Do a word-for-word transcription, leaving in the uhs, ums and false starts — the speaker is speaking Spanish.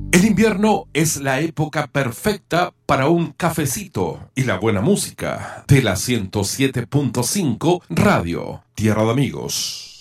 El invierno es la época perfecta para un cafecito y la buena música de la ciento siete punto cinco Radio Tierra de Amigos.